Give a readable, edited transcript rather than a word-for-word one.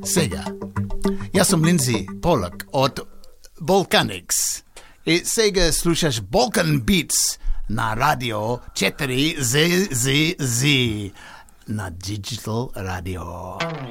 Сега. Јас сум Линдзи Полак од Volcanics. И сега слушаш Balkan Beats на радио 4ZZZ на Digital Radio.